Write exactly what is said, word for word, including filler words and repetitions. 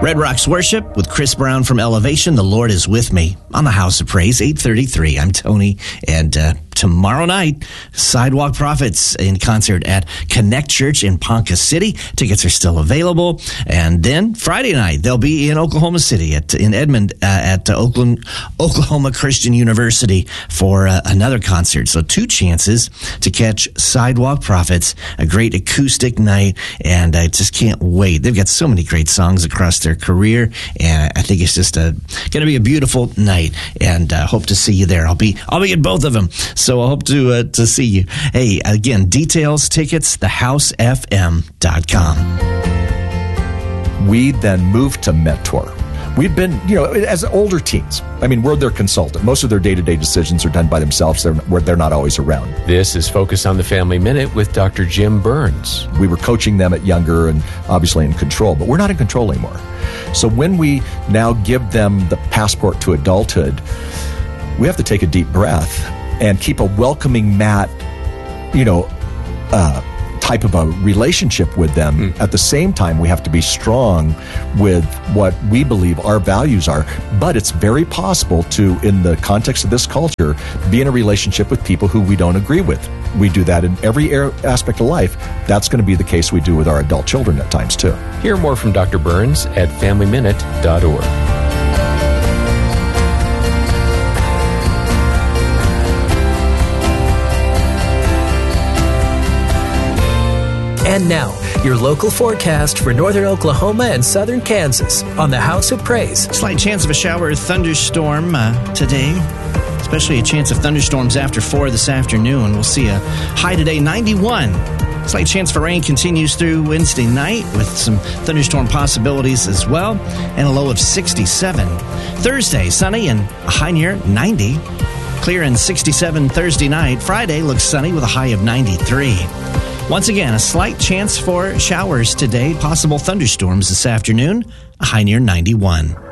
Red Rocks Worship with Chris Brown from Elevation. The Lord is with me on the House of Praise, eight thirty-three. I'm Tony, and uh, tomorrow night, Sidewalk Prophets in concert at Connect Church in Ponca City. Tickets are still available. And then Friday night, they'll be in Oklahoma City, at in Edmond, uh, at uh, Oakland, Oklahoma Christian University for uh, another concert. So two chances to catch Sidewalk Prophets, a great acoustic night, and I just can't wait. They've got so many great songs across their career, and I think it's just a going to be a beautiful night, and uh, hope to see you there. I'll be I'll be at both of them, so I hope to uh, to see you. Hey, again, details, tickets, the house f m dot com. We then moved to Mentor. We've been, you know, as older teens, I mean, we're their consultant. Most of their day-to-day decisions are done by themselves. They're, where they're not always around. This is Focus on the Family Minute with Doctor Jim Burns. We were coaching them at younger and obviously in control, but we're not in control anymore. So when we now give them the passport to adulthood, we have to take a deep breath and keep a welcoming mat, you know, uh, type of a relationship with them. Mm. At the same time, we have to be strong with what we believe our values are. But it's very possible to, in the context of this culture, be in a relationship with people who we don't agree with. We do that in every aspect of life. That's going to be the case we do with our adult children at times, too. Hear more from Doctor Burns at family minute dot org. And now, your local forecast for northern Oklahoma and southern Kansas on the House of Praise. Slight chance of a shower or thunderstorm uh, today, especially a chance of thunderstorms after four this afternoon. We'll see a high today, ninety-one. Slight chance for rain continues through Wednesday night with some thunderstorm possibilities as well, and a low of sixty-seven. Thursday, sunny and a high near ninety. Clear and sixty-seven Thursday night. Friday looks sunny with a high of ninety-three. Once again, a slight chance for showers today, possible thunderstorms this afternoon, a high near ninety-one.